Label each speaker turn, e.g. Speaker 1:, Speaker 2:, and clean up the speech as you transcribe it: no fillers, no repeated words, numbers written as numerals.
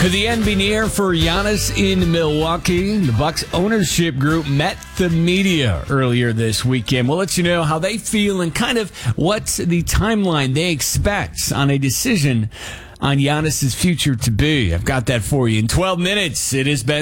Speaker 1: Could the end be near for Giannis in Milwaukee? The Bucks ownership group met the media earlier this weekend. We'll let you know how they feel and kind of what's the timeline they expect on a decision on Giannis' future to be. I've got that for you in 12 minutes. It has been